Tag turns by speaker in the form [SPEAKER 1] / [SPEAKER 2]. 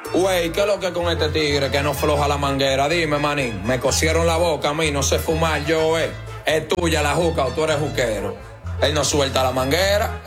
[SPEAKER 1] Güey, ¿qué es lo que con este tigre que no floja la manguera? Dime, manín, me cosieron la boca a mí, no sé fumar yo, Es tuya la juca o tú eres juquero. Él no suelta la manguera,